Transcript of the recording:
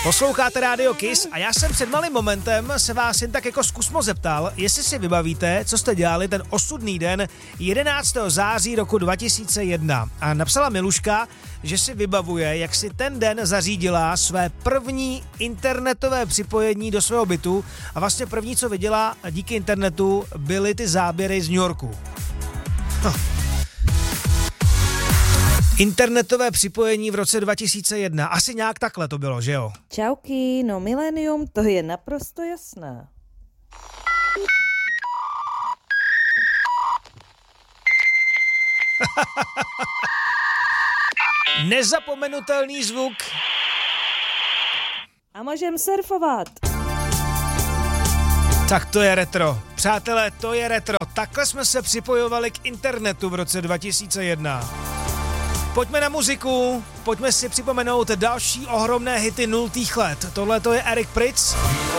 Posloucháte Rádio Kiss a já jsem před malým momentem se vás jen tak jako zkusmo zeptal, jestli si vybavíte, co jste dělali ten osudný den 11. září roku 2001. A napsala Miluška, že si vybavuje, jak si ten den zařídila své první internetové připojení do svého bytu a vlastně první, co viděla díky internetu, byly ty záběry z New Yorku. Internetové připojení v roce 2001. Asi nějak takhle to bylo, že jo? Čauky, no milénium, to je naprosto jasné. Nezapomenutelný zvuk. A můžem surfovat. Tak to je retro. Přátelé, to je retro. Takhle jsme se připojovali k internetu v roce 2001. Pojďme na muziku, pojďme si připomenout další ohromné hity 0. let. Tohle to je Eric Prydz.